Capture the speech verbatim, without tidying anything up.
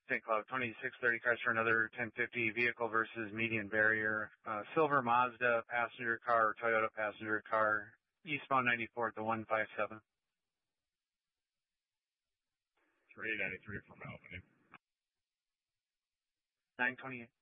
Saint Cloud, twenty-six thirty cars for another ten fifty vehicle versus median barrier. Uh, silver Mazda passenger car or Toyota passenger car, eastbound ninety-four at the one five seven. three ninety-three from Albany. nine twenty-eight.